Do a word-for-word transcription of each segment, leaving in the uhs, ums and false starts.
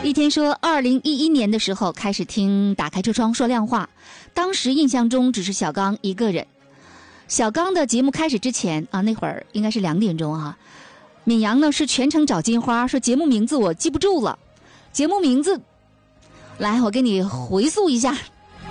一天说，二零一一年的时候开始听打开车窗说亮话，当时印象中只是小刚一个人。小刚的节目开始之前啊，那会儿应该是两点钟啊。闵阳呢是全程找金花，说节目名字我记不住了，节目名字，来我给你回溯一下。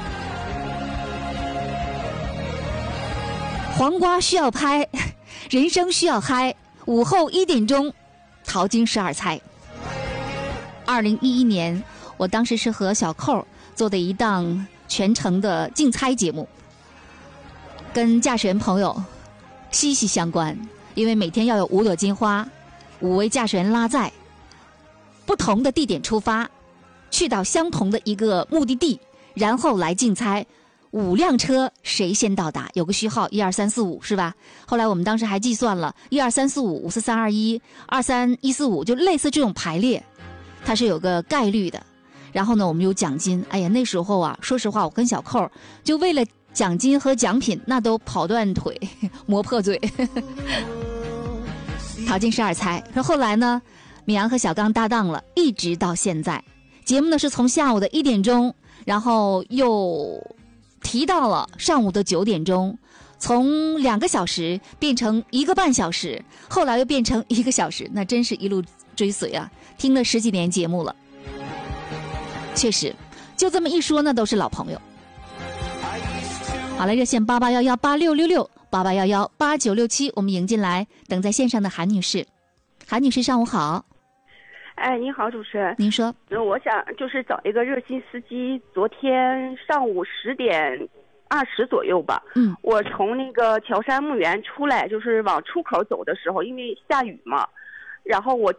黄瓜需要拍，人生需要嗨，午后一点钟，淘金十二猜。二零一一年，我当时是和小寇做的一档全程的竞猜节目，跟驾驶员朋友息息相关，因为每天要有五朵金花，五位驾驶员拉载，不同的地点出发，去到相同的一个目的地，然后来竞猜五辆车谁先到达，有个序号一二三四五是吧？后来我们当时还计算了一二三四五五四三二一二三一四五，就类似这种排列，它是有个概率的。然后呢，我们有奖金。哎呀，那时候啊，说实话，我跟小寇就为了奖金和奖品，那都跑断腿，磨破嘴。淘金十二猜。说后来呢，闵阳和小刚搭档了，一直到现在。节目呢是从下午的一点钟，然后又提到了上午的九点钟，从两个小时变成一个半小时，后来又变成一个小时，那真是一路追随啊，听了十几年节目了。确实，就这么一说，那都是老朋友。好了，热线八八幺幺八六六六八八幺幺八九六七，我们迎进来等在线上的韩女士。韩女士，上午好。 哎，您好，主持人。 您说。 我想就是找一个热心司机。昨天上午十点二十左右吧，嗯，我从那个乔山墓园出来，就是往出口走的时候，因为下雨嘛，然后我